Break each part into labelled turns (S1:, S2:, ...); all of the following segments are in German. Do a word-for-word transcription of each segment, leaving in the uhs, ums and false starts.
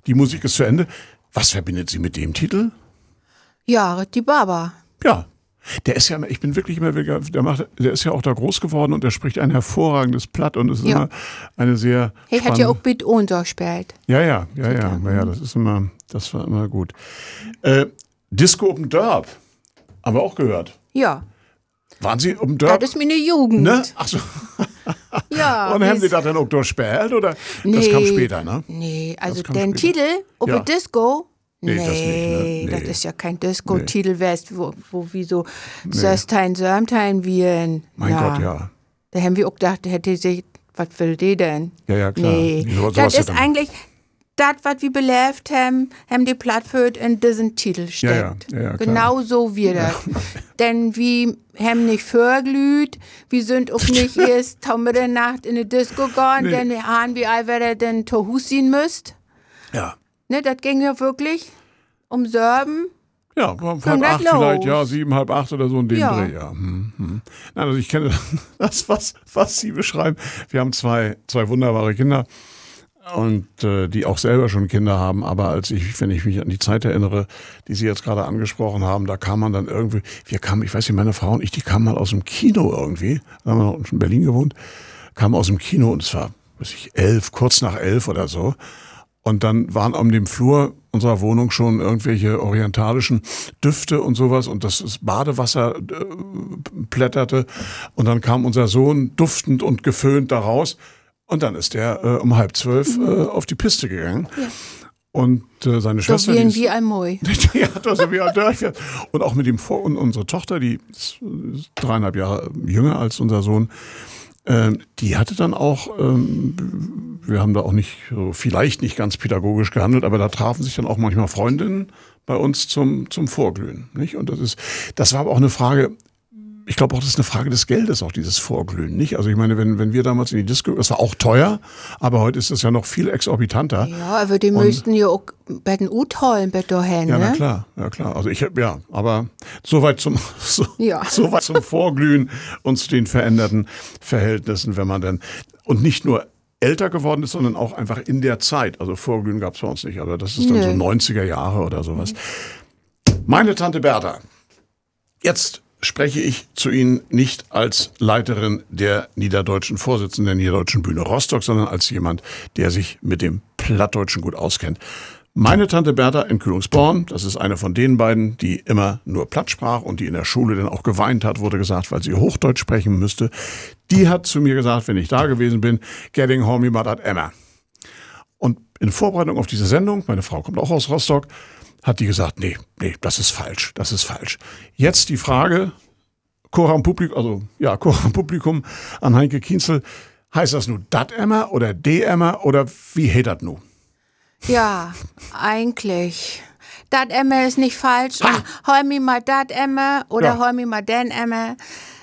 S1: Die Musik ist zu Ende. Was verbindet sie mit dem Titel?
S2: Ja, die Baba.
S1: Ja. Der ist ja, ich bin wirklich immer, der macht, der ist ja auch da groß geworden und der spricht ein hervorragendes Platt und es ist ja. immer eine sehr.
S2: Er hat ja auch mit uns gespielt.
S1: Ja, ja, ja, ja, ja, ja, das ist immer, das war immer gut. Äh, Disco um Dörp, haben wir auch gehört.
S2: Ja.
S1: Waren Sie um Dörp?
S2: Das ist meine Jugend.
S1: Ne? Ach so.
S2: Ja.
S1: Und haben Sie das dann auch durchgespielt oder?
S2: Nee,
S1: das kam später, ne?
S2: Nee, also den
S1: später.
S2: Titel, ob
S1: Ja.
S2: Disco.
S1: Nee,
S2: Nee,
S1: das nicht, ne? Nee.
S2: das ist ja kein Disco-Titel, wärst, wo, wo wie so Söstein, Sörmtein wie ein.
S1: Mein
S2: ja.
S1: Gott, ja.
S2: Da haben wir auch gedacht, hätte sich, was will die denn?
S1: Ja, ja, klar.
S2: Nee,
S1: So- sowas
S2: das ist
S1: hätte man-
S2: eigentlich, das, was wir belebt haben, haben die Plattfurt in diesen Titel steckt.
S1: Ja, ja, ja, ja, klar.
S2: Genau so wie das. Denn wir haben nicht vorglüht, wir sind auch nicht erst um Mitternacht in die Disco gegangen,
S1: Nee.
S2: denn wir haben wie all wer den Tohus sehen müsst.
S1: Ja.
S2: Ne, das ging ja wirklich um Sörben.
S1: Ja, um halb
S2: Ging das
S1: acht vielleicht,
S2: los?
S1: ja, sieben, halb acht oder so in dem
S2: Ja.
S1: Dreh, ja. Hm, hm. Nein, also ich kenne das, was, was Sie beschreiben. Wir haben zwei, zwei wunderbare Kinder und äh, die auch selber schon Kinder haben, aber als ich, wenn ich mich an die Zeit erinnere, die Sie jetzt gerade angesprochen haben, da kam man dann irgendwie, wir kamen, ich weiß nicht, meine Frau und ich, die kamen mal aus dem Kino irgendwie, da haben wir noch in Berlin gewohnt, kamen aus dem Kino und es war, weiß ich, elf, kurz nach elf oder so. Und dann waren um dem Flur unserer Wohnung schon irgendwelche orientalischen Düfte und sowas und das, das Badewasser äh, plätterte und dann kam unser Sohn duftend und geföhnt da raus und dann ist der äh, um halb zwölf äh, auf die Piste gegangen.
S2: Ja.
S1: Und äh, seine
S2: Das
S1: Schwester, die
S2: wären
S1: ist,
S2: wie ein Moi.
S1: die hat das wie alt durchfährt. Und auch mit dem Vor und unsere Tochter, die ist dreieinhalb Jahre jünger als unser Sohn, ähm, die hatte dann auch, ähm, wir haben da auch nicht, so, vielleicht nicht ganz pädagogisch gehandelt, aber da trafen sich dann auch manchmal Freundinnen bei uns zum, zum Vorglühen. Nicht? Und das ist, das war aber auch eine Frage, ich glaube auch, das ist eine Frage des Geldes, auch dieses Vorglühen, nicht? Also ich meine, wenn, wenn wir damals in die Disco, das war auch teuer, aber heute ist es ja noch viel exorbitanter.
S2: Ja, aber die müssten ja auch bei den U-Tollen bitte hin,
S1: Ja,
S2: ne?
S1: na klar, ja klar. Also ich habe ja, aber soweit zum so,
S2: Ja.
S1: soweit zum Vorglühen und zu den veränderten Verhältnissen, wenn man dann und nicht nur älter geworden ist, sondern auch einfach in der Zeit. Also Vorglühen gab es bei uns nicht, aber das ist dann
S2: Nö.
S1: so neunziger Jahre oder sowas. Meine Tante Bertha, jetzt spreche ich zu Ihnen nicht als Leiterin der niederdeutschen Vorsitzenden der Niederdeutschen Bühne Rostock, sondern als jemand, der sich mit dem Plattdeutschen gut auskennt. Meine Tante Bertha in Kühlungsborn, das ist eine von den beiden, die immer nur Platt sprach und die in der Schule dann auch geweint hat, wurde gesagt, weil sie Hochdeutsch sprechen müsste. Die hat zu mir gesagt, wenn ich da gewesen bin, getting home about that Emma. Und in Vorbereitung auf diese Sendung, meine Frau kommt auch aus Rostock, hat die gesagt, nee, nee, das ist falsch, das ist falsch. Jetzt die Frage, Coram Publikum, also ja, Coram Publikum an Heinke Kienzel, heißt das nun dat Emma oder de Emma oder wie heet das nun?
S2: Ja, eigentlich. Dat Emme ist nicht falsch. Und hol mi mal dat Emme oder
S1: Ja.
S2: hol mi mal den Emme.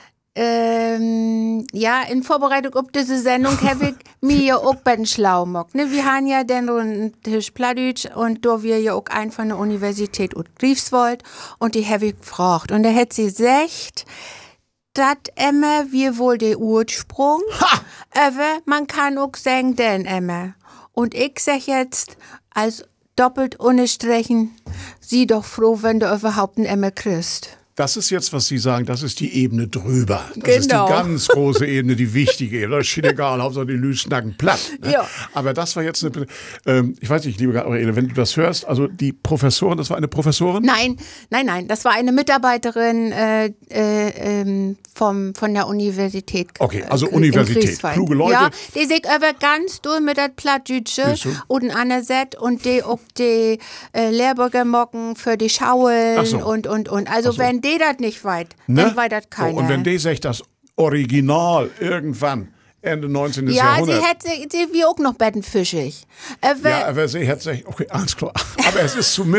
S2: Ähm, ja, in Vorbereitung auf diese Sendung habe ich mir ja auch bei den Schlaumok. Ne? Wir haben ja den einen Tisch Plattdeutsch und da wir ja auch einen von der Universität und Greifswald und die habe ich gefragt. Und da hat sie gesagt, dat Emme wir wohl der Ursprung, aber man kann auch sagen den Emme. Und ich sag jetzt, als doppelt unterstrichen, sieh doch froh, wenn du überhaupt einen Emme kriegst.
S1: Das ist jetzt, was Sie sagen, das ist die Ebene drüber. Das
S2: Genau.
S1: ist die ganz große Ebene, die wichtige Ebene. Das ist schon egal, Hauptsache die Lüschnacken platt. Ne?
S2: Ja.
S1: Aber das war jetzt eine, ähm, ich weiß nicht, liebe Gabriele, wenn du das hörst, also die Professorin, das war eine Professorin?
S2: Nein, nein, nein, das war eine Mitarbeiterin äh, äh, ähm, vom, von der Universität.
S1: Okay, also
S2: äh, in
S1: Universität,
S2: Greifswald.
S1: kluge Leute.
S2: Ja, die sich aber ganz durch mit der Plattdütsche
S1: Siehst du?
S2: und Anerset und die auch die äh, Lehrburger mocken für die Schaueln
S1: Ach so.
S2: und, und, und. Also
S1: Ach so.
S2: wenn die das nicht weit,
S1: Ne?
S2: dann weiß das keiner.
S1: So, und wenn die sagt, das Original irgendwann Ende neunzehnten.
S2: ja,
S1: Jahrhundert.
S2: sie hätte sie wie auch noch bettenfischig. Äh, wenn-
S1: Ja, aber sie hat sich, okay, alles klar. Aber es ist zumindest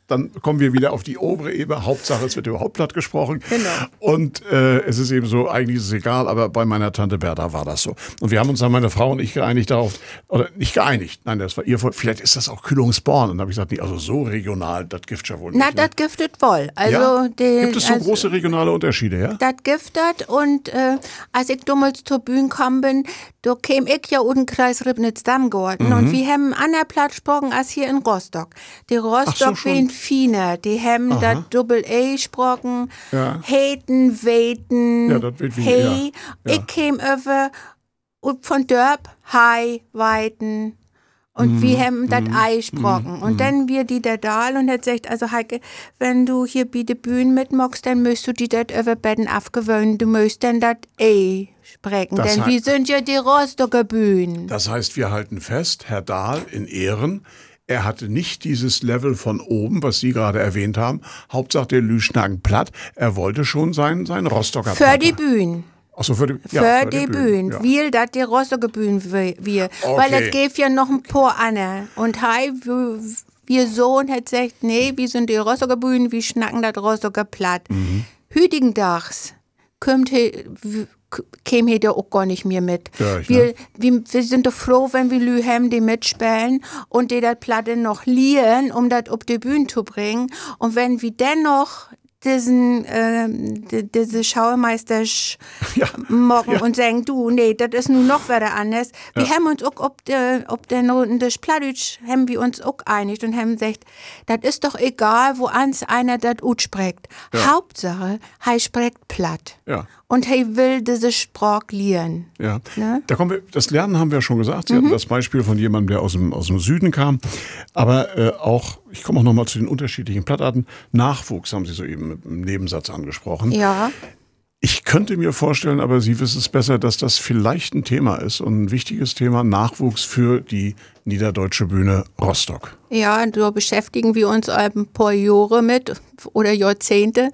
S1: dann kommen wir wieder auf die obere Ebene. Hauptsache, es wird überhaupt platt gesprochen.
S2: Genau.
S1: Und äh, es ist eben so, eigentlich ist es egal, aber bei meiner Tante Bertha war das so. Und wir haben uns dann, meine Frau und ich, geeinigt darauf, oder nicht geeinigt, nein, das war ihr, vielleicht ist das auch Kühlungsborn. Und dann habe ich gesagt, nee, also so regional, das gibt ja wohl nicht.
S2: Na,
S1: Ne?
S2: das giftet wohl. Also,
S1: Ja?
S2: die,
S1: Gibt es so
S2: also,
S1: große regionale Unterschiede, ja?
S2: Das giftet und äh, als ich damals zur Bühne gekommen bin, da käm ich ja unten Kreis Ribnitz-Damm geworden
S1: Mhm.
S2: und wir haben anderen Platz gesprochen als hier in Rostock. Die Rostock
S1: schon.
S2: wen finer, die haben das Doppel-A gesprochen,
S1: Ja.
S2: Heten, Weten,
S1: Ja, das wird wie-
S2: Hey.
S1: ja, ja.
S2: Ich käm über und von Dörp, Hai, Weiten. Und
S1: Mhm.
S2: wir haben das Ei gesprochen. Und dann wir die da da und hat gesagt, also Heike, wenn du hier bei der Bühne mitmachst, dann müsst du die das über Betten abgewöhnen. Du musst dann das Ei sprechen.
S1: Das
S2: Denn
S1: heißt-
S2: wir sind ja die Rostocker Bühnen.
S1: Das heißt, wir halten fest, Herr Dahl in Ehren, er hatte nicht dieses Level von oben, was Sie gerade erwähnt haben. Hauptsache der Lüschnagen platt. Er wollte schon sein, sein Rostocker
S2: Für
S1: Platter.
S2: die Bühne.
S1: Ach so, für die,
S2: Für,
S1: ja,
S2: die Bühne.
S1: Ja.
S2: Wir, das die Rostocker Bühne wir. Weil
S1: Okay.
S2: es gibt ja noch ein paar andere. Und Hei, wir, wir Sohn hat gesagt, nee, wir sind die Rostocker Bühne, wir schnacken das Rostocker platt.
S1: Mhm.
S2: Hüdigendags kommt he, w- k- käme hier der auch gar nicht mehr mit.
S1: Ja, ich,
S2: wir,
S1: ne?
S2: wir, wir sind doch froh, wenn wir Lü haben, die mitspielen und die das Platte noch lieren, um das auf die Bühne zu bringen. Und wenn wir dennoch diesen, ähm, die, diese Schaumeister sch-
S1: Ja.
S2: morgen
S1: Ja.
S2: und sagen, du, nee, das ist nun noch wieder anders. Wir haben uns auch, ob der, ob der Noten des Plattdeutsch, haben wir uns auch einigt und haben gesagt, das ist doch egal, wo ans einer das ut spricht. Hauptsache, er spricht platt.
S1: Ja.
S2: Und er will diese Sprache lernen.
S1: Ja,
S2: Ne?
S1: da kommen wir, das Lernen haben wir schon gesagt. Sie hatten das Beispiel von jemandem, der aus dem, aus dem Süden kam. Aber äh, auch, ich komme auch nochmal zu den unterschiedlichen Plattarten. Nachwuchs haben Sie soeben im Nebensatz angesprochen.
S2: Ja.
S1: Ich könnte mir vorstellen, aber Sie wissen es besser, dass das vielleicht ein Thema ist und ein wichtiges Thema, Nachwuchs für die Niederdeutsche Bühne Rostock.
S2: Ja, da beschäftigen wir uns ein paar Jahre mit oder Jahrzehnte.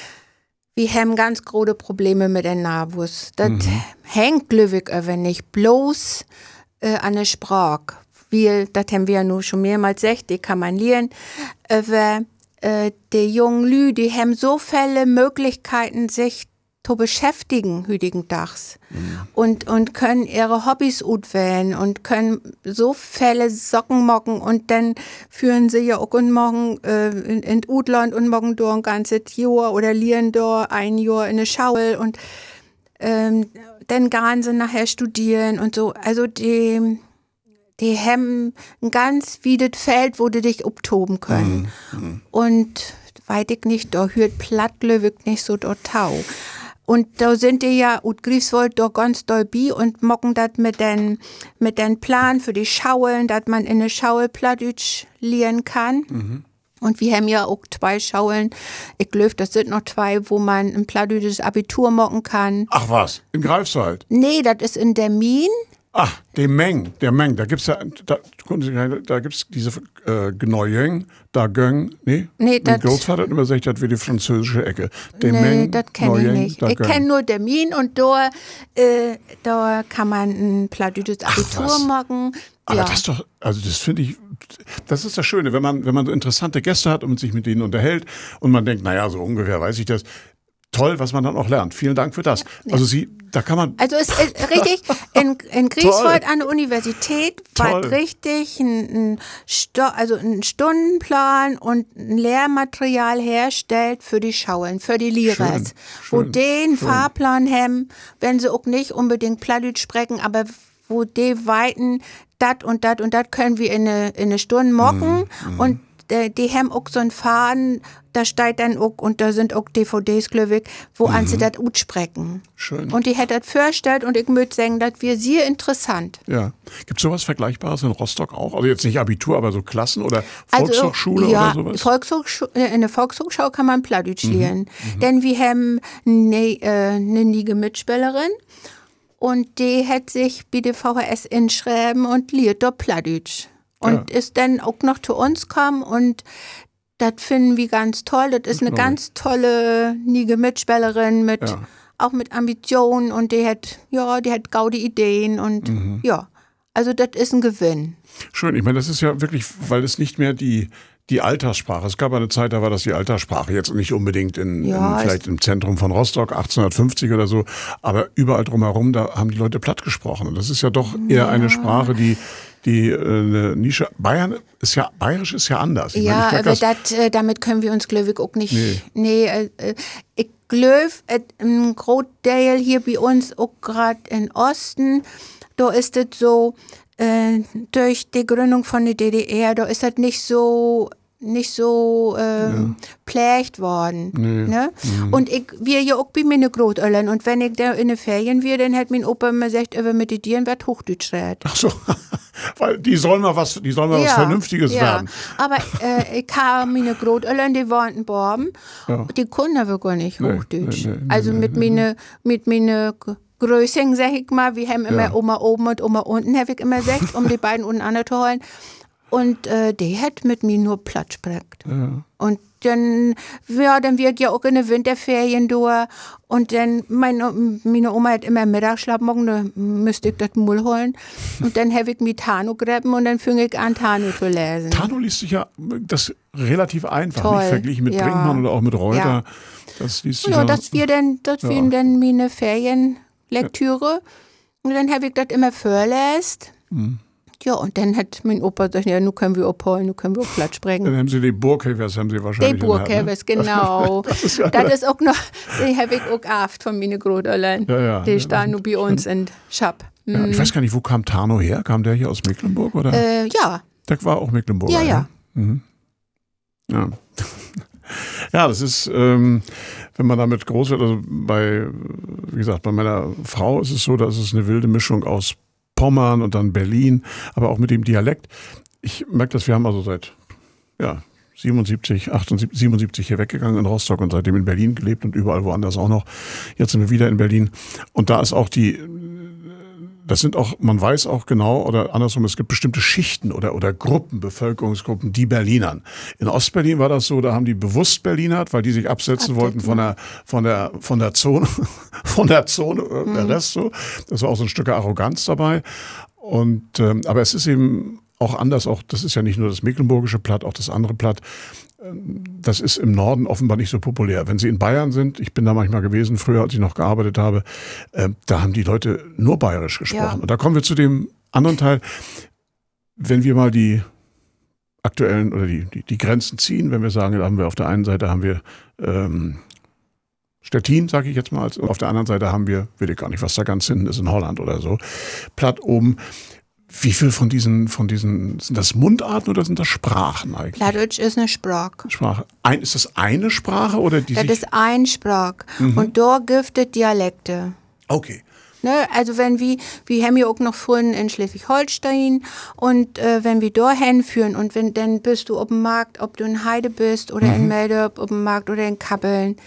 S2: Wir haben ganz große Probleme mit dem Nachwuchs. Das hängt glücklich aber nicht bloß äh, an der Sprache. Wir, das haben wir ja nur schon mehrmals gesagt, die kann man lernen. Aber äh, die jungen Lü, die haben so viele Möglichkeiten, sich zu beschäftigen, hütigen Tags. Und, und können ihre Hobbys auswählen und können so viele Socken mocken und dann führen sie ja auch und morgen äh, in, in Utland und morgen da ein ganzes Jahr oder lieren da ein Jahr in eine Schaul und ähm, dann gehen sie nachher studieren und so. Also die, die haben ein ganz wiedes Feld, wo die dich obtoben können. Und weiß ich nicht, da hört Plattlöwig nicht so dort tau. Und da sind die ja, ut Griefswold, da ganz doll bi und mocken dat mit den, mit den Plan für die Schaueln, dass man in eine Schaul Plattdeutsch lernen kann. Und wir haben ja auch zwei Schaueln. Ich glaube, das sind noch zwei, wo man ein plattdeutsches Abitur machen kann.
S1: Ach was, in Greifswald.
S2: Nee, das ist in der Min.
S1: Ach, der Meng, der Meng, da gibt's ja, da, da gibt's diese äh, Gneueng, da Göng, nee?
S2: Nee,
S1: mein
S2: das-
S1: Großvater hat immer gesagt, das wäre die französische Ecke. Der
S2: Nee,
S1: Meng,
S2: das kenne ich
S1: Neueng,
S2: nicht.
S1: da
S2: Ich
S1: Göng.
S2: kenne nur der Min und da, äh, da kann man ein plattdeutsches Abitur
S1: was.
S2: machen.
S1: Aber
S2: ja.
S1: das ist doch, also das finde ich, das ist das Schöne, wenn man, wenn man so interessante Gäste hat und sich mit denen unterhält und man denkt, naja, so ungefähr weiß ich das. Toll, was man dann auch lernt. Vielen Dank für das. Also Sie, da kann man,
S2: Also es ist richtig, in, in Griefswald an der Universität war
S1: Toll.
S2: richtig ein, ein, Sto also ein Stundenplan und ein Lehrmaterial herstellt für die Schaueln, für die Lehrers.
S1: Schön,
S2: Wo
S1: schön,
S2: den
S1: schön.
S2: Fahrplan haben, wenn sie auch nicht unbedingt Plattdeutsch sprechen, aber wo die weiten, dat und dat und dat können wir in eine, in eine Stunde mocken
S1: Mhm,
S2: und äh, die haben auch so einen Faden, da steht dann auch, und da sind auch D V Ds, glaube ich, wo an sie das gut sprechen.
S1: schön.
S2: Und die hätte das vorgestellt und ich würde sagen, das wäre sehr interessant.
S1: Ja. Gibt es sowas Vergleichbares in Rostock auch? Also jetzt nicht Abitur, aber so Klassen oder Volkshochschule
S2: ja,
S1: oder sowas?
S2: Volkshochschule, in der Volkshochschule kann man Plattdeutsch lernen. Denn wir haben eine äh, ne niege Mitspielerin und die hat sich bei der V H S inschreiben und lehrt dort Plattdeutsch. Und
S1: Ja.
S2: ist dann auch noch zu uns gekommen und das finden wir ganz toll. Das ist eine
S1: glaube ich.
S2: ganz tolle niege Mitspielerin mit
S1: Ja.
S2: auch mit Ambitionen und die hat ja, die hat gaude Ideen und ja, also das ist ein Gewinn.
S1: Schön. Ich meine, das ist ja wirklich, weil es nicht mehr die, die Alltagssprache. Es gab eine Zeit, da war das die Alltagssprache. Jetzt nicht unbedingt in,
S2: Ja,
S1: in vielleicht im Zentrum von Rostock, achtzehnhundertfünfzig oder so. Aber überall drumherum, da haben die Leute platt gesprochen. Und das ist ja doch eher
S2: Ja.
S1: eine Sprache, die, die äh, eine Nische. Bayern ist ja, Bayerisch ist ja anders. Ich
S2: Ja,
S1: meine, ich merk
S2: aber
S1: das-
S2: dat, äh, damit können wir uns, glaube ich, auch nicht.
S1: Nee.
S2: Nee, äh, äh, ich glaube, äh, ein Großteil hier bei uns, auch gerade im Osten, da ist es so, äh, durch die Gründung von der D D R, da ist das nicht so nicht so ähm, pflegt worden.
S1: Nee.
S2: Ne? Und ich wir ja auch bei meinen Großeltern. Und wenn ich da in den Ferien wäre, dann hat mein Opa immer gesagt, über mit den Tieren wird Hochdeutsch redet.
S1: Ach so, weil die sollen mal was, die sollen mal was Vernünftiges
S2: ja.
S1: werden.
S2: Aber äh, ich habe meine Großeltern, die wohnten in Borben,
S1: Ja.
S2: die konnten aber gar nicht
S1: Nee,
S2: Hochdeutsch.
S1: nee, nee, nee,
S2: also mit meine, mit meine Größchen, sag ich mal, wir haben immer
S1: Ja.
S2: Oma oben und Oma unten, habe ich immer gesagt, um die beiden unten anzuholen. Und äh, die hat mit mir nur platt gesprochen.
S1: Ja.
S2: Und dann, ja, dann wird ja auch in den Winterferien durch. Und dann, meine, meine Oma hat immer Mittagsschlaf morgen, da müsste ich das Mull holen. Und dann habe ich mir Tano graben und dann fing ich an, Tano zu lesen.
S1: Tano liest sich ja das relativ einfach,
S2: Toll,
S1: nicht verglichen mit
S2: ja.
S1: Brinkmann oder auch mit Reuter.
S2: Ja.
S1: Das liest sich
S2: Ja,
S1: ja,
S2: das wir dann, das
S1: Ja.
S2: wir dann meine Ferienlektüre. Und dann habe ich das immer vorgelesen.
S1: Mhm.
S2: Ja, und dann hat mein Opa gesagt, ja, nun können wir abholen, nun können wir auch platt sprechen.
S1: Dann haben sie die Burghävers, haben sie
S2: Die
S1: wahrscheinlich. in der Hand, ne?
S2: Burghävers, genau.
S1: Das ist ja-
S2: das ist auch noch, die habe ich auch gehabt von meinen Großeltern.
S1: Ja, ja.
S2: Die stehen nur bei uns in Schap.
S1: Ja, ich weiß gar nicht, wo kam Tano her? Kam der hier aus Mecklenburg? Oder?
S2: Äh, ja,
S1: Der war auch Mecklenburger.
S2: ja, ja.
S1: Mhm. Ja. Ja, das ist, ähm, wenn man damit groß wird, also bei, wie gesagt, bei meiner Frau ist es so, dass es eine wilde Mischung aus Pommern und dann Berlin, aber auch mit dem Dialekt. Ich merke das, wir haben also seit, ja, siebenundsiebzig, achtundsiebzig, siebenundsiebzig hier weggegangen in Rostock und seitdem in Berlin gelebt und überall woanders auch noch. Jetzt sind wir wieder in Berlin. Und da ist auch die, das sind auch, man weiß auch genau, oder andersrum, es gibt bestimmte Schichten oder, oder Gruppen, Bevölkerungsgruppen, die Berlinern. In Ostberlin war das so, da haben die bewusst Berlinert, weil die sich absetzen
S2: Abdecken.
S1: wollten von der, von der, von der Zone, von der Zone, äh, der Rest so. Das war auch so ein Stück Arroganz dabei. Und, ähm, aber es ist eben auch anders, auch, das ist ja nicht nur das mecklenburgische Platt, auch das andere Platt. Das ist im Norden offenbar nicht so populär. Wenn Sie in Bayern sind, ich bin da manchmal gewesen, früher, als ich noch gearbeitet habe, äh, da haben die Leute nur bayerisch gesprochen.
S2: Ja.
S1: Und da kommen wir zu dem anderen Teil, wenn wir mal die aktuellen oder die, die, die Grenzen ziehen, wenn wir sagen, da haben wir auf der einen Seite haben wir ähm, Stettin, sage ich jetzt mal, und auf der anderen Seite haben wir, weiß ich gar nicht, was da ganz hinten ist, in Holland oder so, Platt oben. Wie viel von diesen, von diesen, sind das Mundarten oder sind das Sprachen eigentlich?
S2: Plattdeutsch ist eine Sprache.
S1: Sprache. Ein, ist das eine Sprache oder die
S2: Das
S1: sich...
S2: ist ein Sprache. Und da gibt es Dialekte.
S1: Okay.
S2: Ne, also wenn wir, wir haben ja auch noch Freunde in Schleswig-Holstein und äh, wenn wir da hinführen und wenn, dann bist du auf dem Markt, ob du in Heide bist oder in Meldorp, auf dem Markt oder in Kappeln,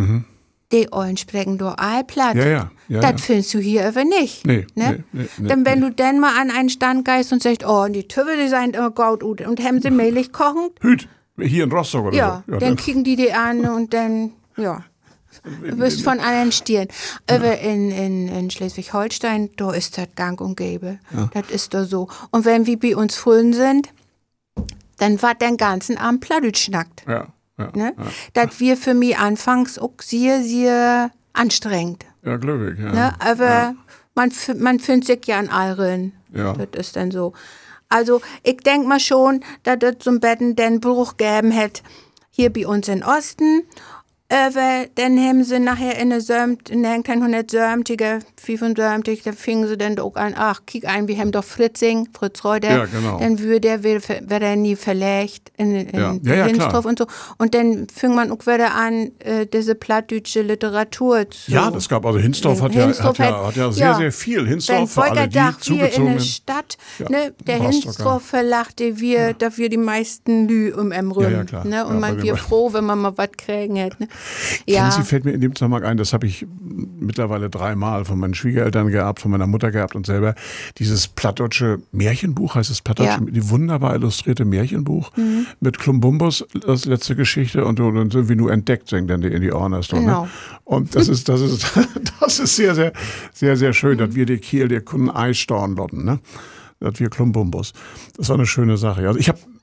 S2: die Eulen sprechen da all platt.
S1: Ja, ja. ja,
S2: das
S1: ja.
S2: findest du hier aber nicht.
S1: Nee,
S2: ne?
S1: nee, nee, nee,
S2: Dann wenn du dann mal an einen Stand gehst und sagst, oh, die Töpfe, die sind immer gut und und haben sie mehlig kochend,
S1: Hüt, hier in Rostock oder
S2: ja,
S1: so.
S2: dann kicken die die an und dann, ja. Du bist von anderen Stirn. Aber in, in, in Schleswig-Holstein, da ist das gang und gäbe. Das ist da so. Und wenn wir bei uns Fullen sind, dann war den ganzen Abend Plattdeutsch schnackt.
S1: Ja, ja,
S2: Ne?
S1: ja.
S2: Das wir für mich anfangs auch sehr, sehr anstrengend.
S1: Ja, glücklich, ja.
S2: Ne? Aber man, f- man findet sich ja an allen.
S1: Ja.
S2: Das ist dann so. Also ich denke mal schon, dass das zum Betten den Bruch gegeben hat, hier bei uns im Osten. Aber dann haben sie nachher in der Sömt, in der neunzehnhundertsiebziger, fünfundsiebzig, da fingen sie dann auch an, ach, kiek ein, wir haben doch Fritzing, Fritz Reuter.
S1: Ja, genau.
S2: Dann würde er, wäre er nie verlegt in, in
S1: Ja. Ja, ja,
S2: Hinsdorf
S1: klar.
S2: und so. Und dann fing man auch wieder an, äh, diese plattdeutsche Literatur zu.
S1: Ja, das gab, also Hinsdorf hat ja,
S2: Hinsdorf
S1: hat ja,
S2: hat-
S1: hat ja sehr,
S2: ja.
S1: sehr viel.
S2: Wenn
S1: Hinsdorf für
S2: Volker
S1: alle, die
S2: Dach wir in
S1: zugezogen
S2: der
S1: sind.
S2: Stadt,
S1: Ja,
S2: ne, der
S1: Rostocker.
S2: Hinsdorf Verlag, der wir, da wir die meisten Lü um em Rüm,
S1: Ja, ja, klar.
S2: ne, und
S1: Ja,
S2: man
S1: bei
S2: wir
S1: dem-
S2: froh, wenn man mal was kriegen hätte, ne.
S1: Kennen
S2: Ja,
S1: Sie, fällt mir in dem Zusammenhang ein, das habe ich mittlerweile dreimal von meinen Schwiegereltern gehabt, von meiner Mutter gehabt und selber. Dieses plattdeutsche Märchenbuch, heißt es plattdeutsche,
S2: Ja. Mhm.
S1: die wunderbar illustrierte Märchenbuch mit Klumbumbus, das letzte Geschichte und dann sind wir nur entdeckt, singt dann die in die Ohren.
S2: Genau.
S1: Ne? Und das ist, das ist, das ist sehr, sehr, sehr, sehr schön, dass wir die Kiel, die Kunden Eistorn lotten, ne? Dass wir Klumbumbus. Das war eine schöne Sache. Also ich habe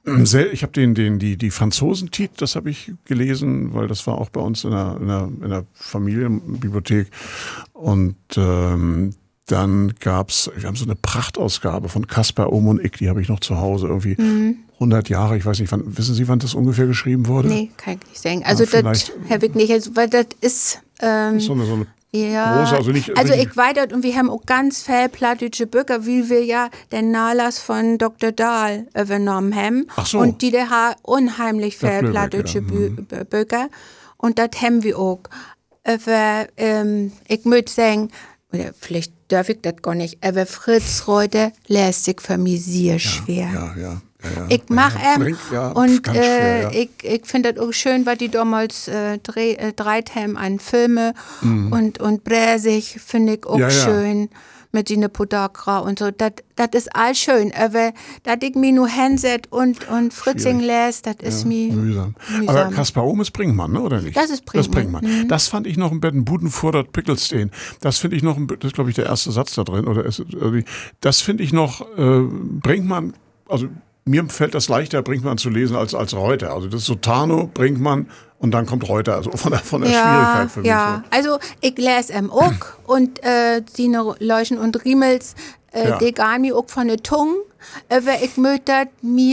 S1: Ich habe den, den, die, die Franzosen-Tit, das habe ich gelesen, weil das war auch bei uns in der, in der, in der Familienbibliothek. Und ähm, dann gab's, wir haben so eine Prachtausgabe von Caspar Ohm und ich, die habe ich noch zu Hause, irgendwie mhm. hundert Jahre, ich weiß nicht, wann, wissen Sie, wann das ungefähr geschrieben wurde?
S2: Nee, kann ich nicht sagen. Also ja, das habe ich nicht, also, weil das ist... Ähm,
S1: ist so eine, so eine
S2: ja,
S1: große, also nicht...
S2: Also
S1: nicht
S2: ich weiß das, und wir haben auch ganz viele plattdeutsche Bücher, wie wir ja den Nachlass von Doktor Dahl übernommen haben.
S1: Ach so.
S2: Und die der hat unheimlich viele plattdeutsche
S1: ja.
S2: Bücher. Und das haben wir auch. Aber ähm, ich muss sagen, oder vielleicht darf ich das gar nicht, aber Fritz Reuter lässt sich für mich sehr schwer.
S1: Ja, ja, ja. Ja, ja.
S2: Ich mache
S1: ja,
S2: ähm,
S1: bringt, ja,
S2: und
S1: schwer,
S2: äh,
S1: ja.
S2: ich, ich finde das auch schön, weil die damals äh, dreh, äh, dreit haben an Filme mhm. und, und Bräsig finde ich auch
S1: ja, ja.
S2: schön mit den Podakra und so. Das ist all schön, aber dass ich mich nur hinset und, und Fritzing lässt, das ist
S1: ja,
S2: mir
S1: mühsam.
S2: mühsam.
S1: Aber Caspar Ohm ist Brinkmann, ne, oder nicht?
S2: Das ist Brinkmann.
S1: Das, Brinkmann.
S2: Mhm.
S1: Das fand ich noch ein bisschen Budenfordert Pickelstein. Das finde ich noch, ein, das ist glaube ich der erste Satz da drin. Oder ist, das finde ich noch, äh, Brinkmann, also mir fällt das leichter, Brinkmann zu lesen als, als Reuter. Also das ist so Tano, Brinkmann und dann kommt Reuter. Also von der, von der
S2: ja,
S1: Schwierigkeit für mich.
S2: Ja, so. Also ich lese im auch und äh, die Leuschen und Riemels, äh,
S1: ja.
S2: die gehen mir auch von der Tongue. Aber ich möchte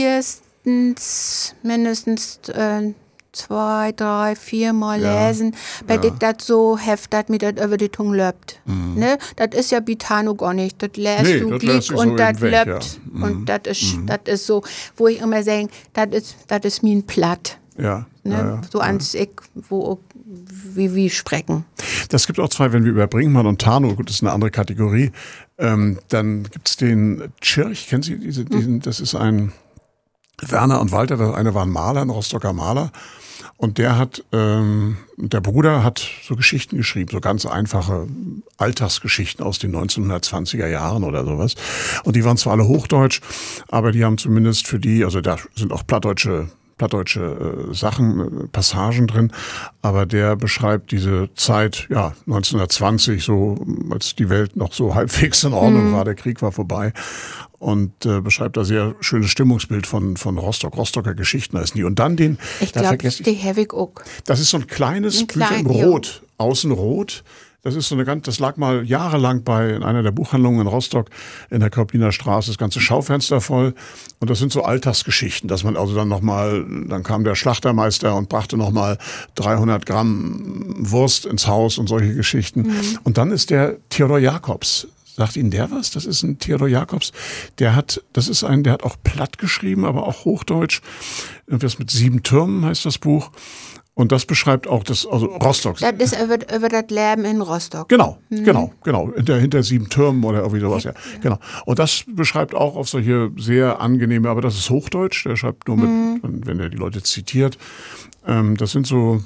S2: mindestens, mindestens äh, zwei, drei, vier Mal ja. lesen, weil ja. ich das so heft, dass mir das über die Zunge löppt. Mhm. Ne? Das ist ja Bitano gar nicht. Das lässt
S1: nee,
S2: du
S1: das
S2: glick und
S1: so
S2: das
S1: weg,
S2: löppt.
S1: Ja. Mhm.
S2: Und das ist,
S1: mhm.
S2: das ist so, wo ich immer sage, das ist, das ist mir ein Platt.
S1: Ja,
S2: ne?
S1: ja, ja,
S2: so ans ich, wo wie, wie sprechen.
S1: Das gibt auch zwei, wenn wir über Brinkmann und Tano, gut, das ist eine andere Kategorie, ähm, dann gibt es den Tschirch, kennen Sie diese, diesen, das ist ein Werner und Walter, der eine war ein Maler, ein Rostocker Maler. Und der hat, ähm, der Bruder hat so Geschichten geschrieben, so ganz einfache Alltagsgeschichten aus den neunzehnhundertzwanziger Jahren oder sowas. Und die waren zwar alle Hochdeutsch, aber die haben zumindest für die, also da sind auch plattdeutsche plattdeutsche äh, Sachen, äh, Passagen drin, aber der beschreibt diese Zeit, ja, neunzehnhundertzwanzig, so als die Welt noch so halbwegs in Ordnung mhm. war, der Krieg war vorbei und äh, beschreibt da sehr schönes Stimmungsbild von von Rostock, Rostocker Geschichten heißen die. Und dann den,
S2: ich glaube, die habe ich auch.
S1: Das ist so ein kleines
S2: ein
S1: Bücher
S2: klein,
S1: in Rot, ja. außen rot. Das ist so eine ganz, das lag mal jahrelang bei in einer der Buchhandlungen in Rostock in der Kaupiner Straße, das ganze Schaufenster voll. Und das sind so Alltagsgeschichten, dass man also dann nochmal, dann kam der Schlachtermeister und brachte nochmal dreihundert Gramm Wurst ins Haus und solche Geschichten. Mhm. Und dann ist der Theodor Jacobs. Sagt Ihnen der was? Das ist ein Theodor Jacobs. Der hat, das ist ein, der hat auch platt geschrieben, aber auch Hochdeutsch. Irgendwas mit sieben Türmen heißt das Buch. Und das beschreibt auch das, also Rostock.
S2: Das ist über, über das Leben in Rostock.
S1: Genau, mhm. genau, genau. Hinter, hinter sieben Türmen oder irgendwie sowas, ja. ja. Genau. Und das beschreibt auch auf solche sehr angenehme, aber das ist Hochdeutsch, der schreibt nur mit, mhm. wenn er die Leute zitiert. Ähm, das sind so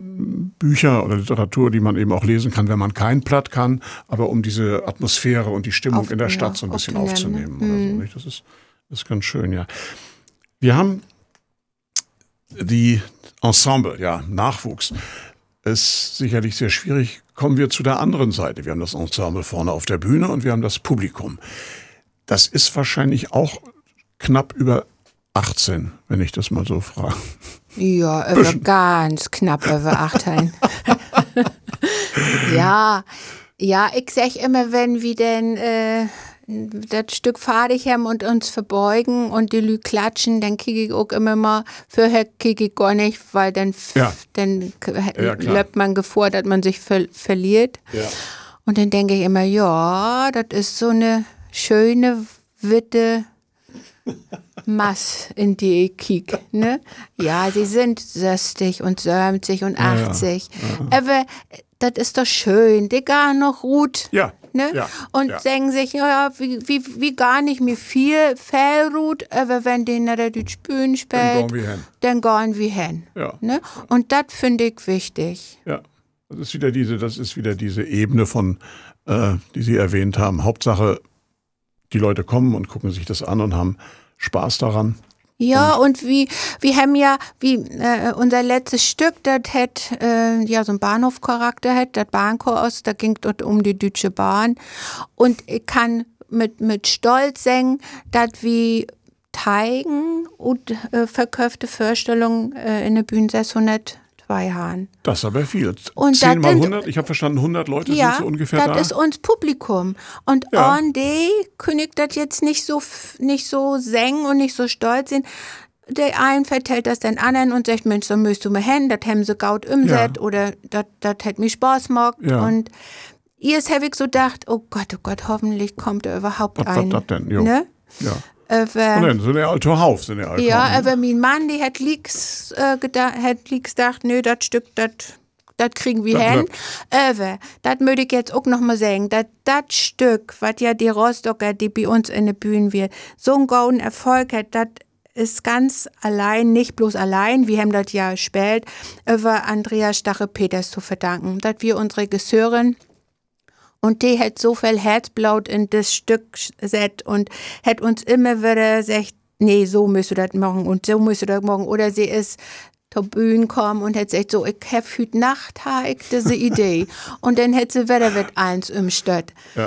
S1: Bücher oder Literatur, die man eben auch lesen kann, wenn man kein Platt kann, aber um diese Atmosphäre und die Stimmung auf, in der Stadt ja, so ein bisschen aufzunehmen. Ne? Oder so, nicht? Das ist, das ist ganz schön, ja. Wir haben die Ensemble, ja, Nachwuchs, ist sicherlich sehr schwierig. Kommen wir zu der anderen Seite. Wir haben das Ensemble vorne auf der Bühne und wir haben das Publikum. Das ist wahrscheinlich auch knapp über achtzehn, wenn ich das mal so frage.
S2: Ja, über ganz knapp über achtzehn. ja, ja, ich sag immer, wenn wir denn äh, das Stück fertig haben und uns verbeugen und die Lü klatschen, dann kriege ich auch immer mal, vorher kriege ich gar nicht, weil dann,
S1: ja.
S2: dann
S1: ja,
S2: läuft man Gefahr, dass man sich ver- verliert.
S1: Ja.
S2: Und dann denke ich immer, ja, das ist so eine schöne, witte Mass, in die ich kiek, ne? Ja, sie sind sechzig und siebzig und achtzig. Ja, ja. Aber das ist doch schön, die gar noch gut.
S1: Ja.
S2: Ne?
S1: Ja,
S2: und
S1: ja.
S2: denken sich, ja, wie, wie, wie gar nicht mehr viel Fellrut, aber wenn die nach der Bühne spielt, dann gehen wir hin.
S1: Ja.
S2: Ne? Und das finde ich wichtig.
S1: Ja, das ist wieder diese, das ist wieder diese Ebene von, äh, die Sie erwähnt haben. Hauptsache, die Leute kommen und gucken sich das an und haben Spaß daran.
S2: Ja, und, und wie, wir haben ja, wie äh, unser letztes Stück, das hat äh, ja so einen Bahnhofcharakter, hat das Bahnchor, da ging dort um die Deutsche Bahn. Und ich kann mit, mit Stolz sagen, dass wir zeigen und äh, verkaufte Vorstellungen äh, in der Bühne sechshundertzwei Jahren.
S1: Das ist aber viel.
S2: Und
S1: zehn mal
S2: sind-
S1: hundert, ich habe verstanden, hundert Leute
S2: Ja,
S1: sind so ungefähr da.
S2: das ist uns Publikum. Und
S1: Ja.
S2: on day kündigt das jetzt nicht so, f- nicht so singen und nicht so stolz sein. Der ein vertellt das den anderen und sagt, Mensch, so müsst du mal hin, das haben sie gaut umset
S1: Ja.
S2: oder das hat mir Spaß gemacht.
S1: Ja.
S2: Und erst habe ich so gedacht, oh Gott, oh Gott, hoffentlich kommt da überhaupt
S1: Was- was
S2: ein.
S1: das denn? Jo.
S2: Ne?
S1: Ja.
S2: Aber,
S1: Und dann so eine alte Hauf sind ja alle
S2: ja,
S1: kommen.
S2: aber mein Mann, die hat lieks äh, gedacht, hat lieks gedacht, nö, das Stück, das das kriegen wir
S1: Das
S2: hin. Aber, das möchte ich jetzt auch noch mal sagen, dass das Stück, was ja die Rostocker, die bei uns in der Bühne wird, so einen guten Erfolg hat, das ist ganz allein, nicht bloß allein, wir haben das ja gespielt, über Andrea Stache-Peters zu verdanken. Dass wir unsere Regisseurin und die hat so viel Herzblut in das Stück gesetzt und hat uns immer wieder gesagt, nee, so müsst ihr das machen und so müsst ihr das machen. Oder sie ist zur Bühne gekommen und hat gesagt, so, ich hab heute Nacht ha ich diese Idee. Und dann hat sie wieder mit eins umgestellt.
S1: Ja.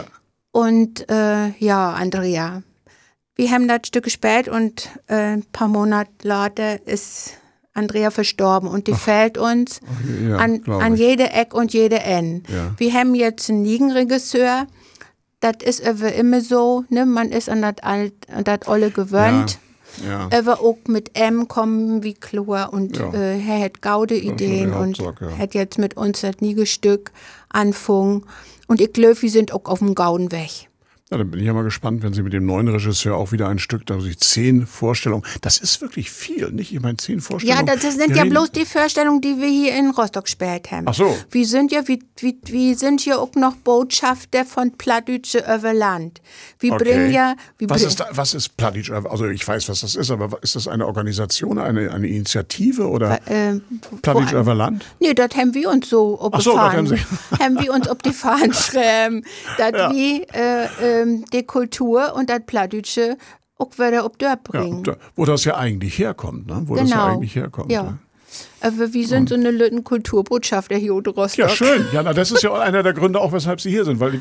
S2: Und äh, ja, Andrea, wir haben das Stück gespielt und äh, ein paar Monate später ist Andrea verstorben und die fehlt uns
S1: ja,
S2: an,
S1: glaub
S2: an
S1: ich.
S2: jede Eck und jede N.
S1: Ja.
S2: Wir haben jetzt einen Nebenregisseur, das ist aber immer so, ne? Man ist an das alt, an das Olle gewöhnt.
S1: Ja.
S2: Aber auch mit M kommen wie Chlor und
S1: Ja.
S2: äh, er hat gaude
S1: ist so die
S2: Ideen und
S1: Hauptsache, ja.
S2: hat jetzt mit uns das Niegestück anfangen. Und ich glaube, wir sind auch auf dem gauden Weg.
S1: Ja, dann bin ich ja mal gespannt, wenn Sie mit dem neuen Regisseur auch wieder ein Stück, da sich zehn Vorstellungen, das ist wirklich viel, nicht? Ich meine, zehn
S2: Ja,
S1: Vorstellungen.
S2: das das sind
S1: Wir
S2: ja
S1: reden-
S2: bloß die Vorstellungen, die wir hier in Rostock gespielt haben.
S1: Ach so.
S2: Wir sind ja, wir, wir, wir sind ja auch noch Botschafter von Plattdütsche über Land. Wir
S1: Okay.
S2: bringen ja, wir
S1: Was
S2: bring-
S1: ist, da, was ist Plattdeutsch? Also ich weiß, was das ist, aber ist das eine Organisation, eine, eine Initiative oder
S2: äh,
S1: Plattdeutsch
S2: wo-
S1: über Land?
S2: Nee, das haben wir uns so auf
S1: Ach
S2: die
S1: so, das
S2: Fahnen.
S1: haben Sie.
S2: haben wir uns auf die Fahnen geschrieben, dass
S1: Ja.
S2: wir äh, ähm, die Kultur und das Plattdütsche auch wieder auf Dörp
S1: Ja,
S2: bringen.
S1: da, wo das ja eigentlich herkommt, ne? Wo das ja
S2: Genau.
S1: eigentlich herkommt.
S2: Ja.
S1: ne?
S2: Aber wir sind so eine Lütten Kulturbotschafter hier in Rostock.
S1: Ja, schön. Ja, na, das ist ja auch einer der Gründe, auch weshalb Sie hier sind, weil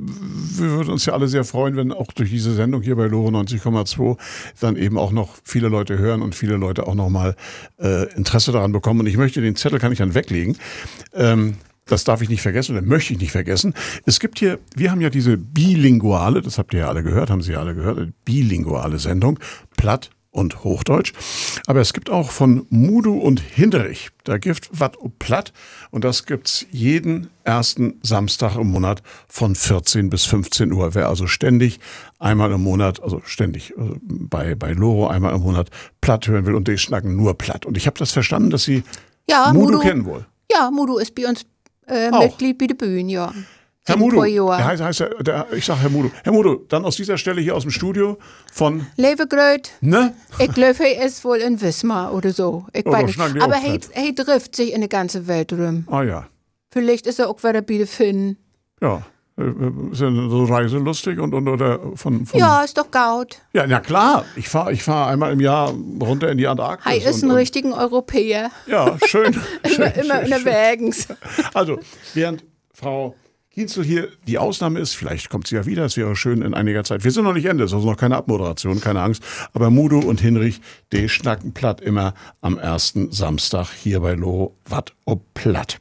S1: wir würden uns ja alle sehr freuen, wenn auch durch diese Sendung hier bei Lore neunzig Komma zwei dann eben auch noch viele Leute hören und viele Leute auch noch mal äh, Interesse daran bekommen. Und ich möchte, den Zettel kann ich dann weglegen. Ähm, Das darf ich nicht vergessen oder möchte ich nicht vergessen. Es gibt hier, wir haben ja diese bilinguale, das habt ihr ja alle gehört, haben Sie ja alle gehört, eine bilinguale Sendung, Platt und Hochdeutsch. Aber es gibt auch von Mudu und Hinderich, da gibt was Platt und das gibt's jeden ersten Samstag im Monat von vierzehn bis fünfzehn Uhr. Wer also ständig einmal im Monat, also ständig also bei, bei Loro einmal im Monat Platt hören will und die schnacken nur Platt. Und ich habe das verstanden, dass Sie
S2: Ja,
S1: Mudu
S2: Mudu
S1: kennen wohl.
S2: Ja, Mudu ist bei uns äh,
S1: Auch.
S2: Mitglied bei der Bühne, ja.
S1: Herr
S2: Seit
S1: Mudu,
S2: ein paar Jahren.
S1: der heißt, heißt er, der, ich sag Herr Mudu. Herr Mudu, dann aus dieser Stelle hier aus dem Studio von,
S2: Levegröt,
S1: ne?
S2: ich glaube, er ist wohl in Wismar oder so. Ich
S1: Ja,
S2: weiß
S1: da
S2: nicht.
S1: schnacken die
S2: Aber
S1: auch
S2: er,
S1: Platt.
S2: er trifft sich in der ganzen Welt rum.
S1: Ah ja,
S2: Vielleicht ist er auch wieder bei der Finn.
S1: ja. Äh, äh, Ist er so reiselustig und, und oder von, von
S2: Ja, ist doch gaut.
S1: Ja, na klar. Ich fahre ich fahr einmal im Jahr runter in die Antarktis.
S2: Er ist
S1: und,
S2: ein
S1: und,
S2: richtiger Europäer.
S1: Ja, schön. schön,
S2: Immer, immer
S1: schön,
S2: unterwegs.
S1: schön. Also, während Frau Kienzel hier die Ausnahme ist, vielleicht kommt sie ja wieder, es wäre schön in einiger Zeit. Wir sind noch nicht Ende, es ist also noch keine Abmoderation, keine Angst. Aber Mudu und Hinrich, die schnacken platt immer am ersten Samstag hier bei Lo Watt ob Platt.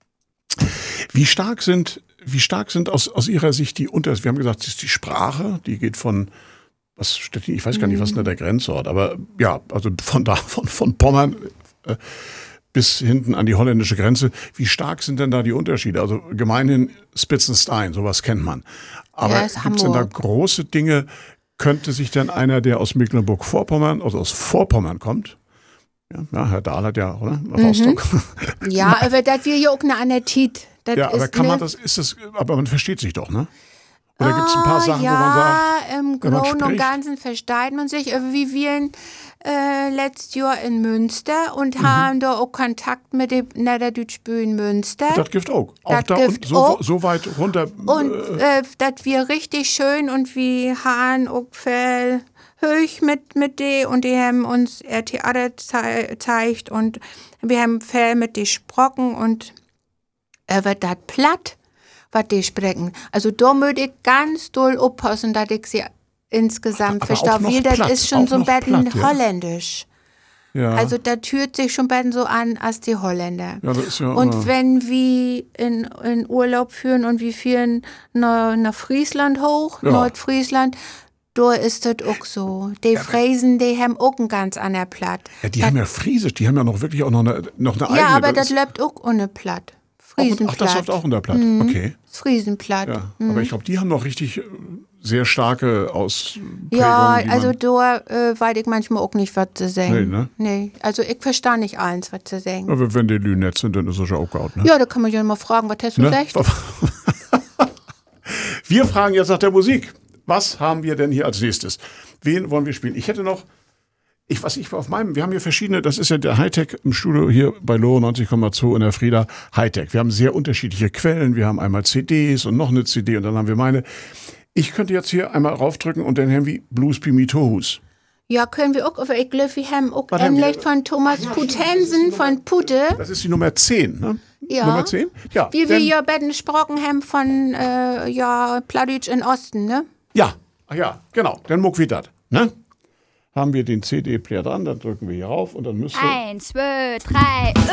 S1: Wie stark sind, wie stark sind aus, aus Ihrer Sicht die Unter... Wir haben gesagt, es ist die Sprache, die geht von... Was steht hier? Ich weiß gar nicht, was ist denn der Grenzort, aber ja, also von da, von, von Pommern äh, bis hinten an die holländische Grenze. Wie stark sind denn da die Unterschiede? Also gemeinhin Spitzenstein, sowas kennt man. Aber
S2: Ja,
S1: gibt
S2: ist
S1: es denn da
S2: Hamburg.
S1: große Dinge? Könnte sich denn einer, der aus Mecklenburg-Vorpommern, also aus Vorpommern kommt, ja, ja, Herr Dahl hat ja, oder? Rostock.
S2: Ja, aber das wir ja auch eine Annetit. Das
S1: Ja, aber
S2: ist
S1: kann man
S2: ne-
S1: das, ist das, aber man versteht sich doch, ne? Oder gibt es ein paar
S2: Ah,
S1: Sachen,
S2: ja,
S1: wo man sagt,
S2: im
S1: wenn man
S2: Großen und
S1: spricht?
S2: Ganzen versteht man sich. Aber wie wir in, äh, letztes Jahr in Münster
S1: Mhm.
S2: und haben da auch Kontakt mit dem Niederdütsch-Bühnen Münster.
S1: das gibt auch. Auch
S2: Das
S1: da
S2: gibt
S1: und so,
S2: auch.
S1: so weit runter.
S2: Und äh, das wir richtig schön und wie Hahn auch viel höch mit, mit die und die haben uns ihr Theater zei zeigt und wir haben viel mit die gesprochen und er wird das platt, was die sprechen. Also da möchte ich ganz doll aufpassen, dass ich sie insgesamt
S1: Aber auch
S2: verstanden.
S1: noch
S2: Weil das
S1: platt,
S2: ist schon
S1: auch
S2: so ein
S1: noch
S2: bisschen
S1: platt, ja.
S2: holländisch.
S1: Ja.
S2: Also da türt sich schon beiden so an als die Holländer.
S1: Ja, das ist ja
S2: und
S1: immer-
S2: wenn wir in, in Urlaub führen und wir führen nach, nach Friesland hoch,
S1: Ja.
S2: Nordfriesland, da ist das auch so. Die Friesen, die haben auch ein ganz anderer Platt.
S1: ja, die haben ja Friesisch, die haben ja noch wirklich auch noch eine, noch eine eigene.
S2: Ja, aber das
S1: ist-
S2: läuft auch ohne Platt.
S1: Ach,
S2: Friesenplatt.
S1: das läuft auch unter Platt. Okay.
S2: Das Friesenplatt.
S1: Ja. Aber ich glaube, die haben noch richtig äh, sehr starke Ausprägungen.
S2: Ja,
S1: die
S2: also
S1: man,
S2: da äh, weiß ich manchmal auch nicht, was zu sagen.
S1: Nee, ne?
S2: Nee, also ich verstehe nicht eins, was zu sagen.
S1: aber wenn die Lünett sind, dann ist das ja auch gut, ne?
S2: Ja, da kann man ja mal fragen, was hast du
S1: Ne?
S2: gesagt?
S1: Wir fragen jetzt nach der Musik. Was haben wir denn hier als nächstes? Wen wollen wir spielen? Ich hätte noch, ich was ich auf meinem, wir haben hier verschiedene, das ist ja der Hightech im Studio hier bei Lohe neunzig Komma zwei in der Frieda Hightech. Wir haben sehr unterschiedliche Quellen. Wir haben einmal C Ds und noch eine C D und dann haben wir meine. Ich könnte jetzt hier einmal raufdrücken und dann haben wir Blues Pimi Tohus.
S2: Ja, können wir auch, aber ich glaube, wir haben auch
S1: Was haben
S2: ähnlich
S1: wir?
S2: von Thomas Putensen von Putte.
S1: Das ist die Nummer zehn, ne?
S2: Ja.
S1: Nummer zehn? Ja.
S2: Wie wir
S1: denn-
S2: ja beiden gesprochen haben von, äh, ja, Plattdeutsch in Osten, ne?
S1: Ja, ach ja, genau. Dann muck wie dat, ne? Haben wir den C D-Player dran, dann drücken wir hier rauf und dann müsste...
S3: Eins, zwei, drei,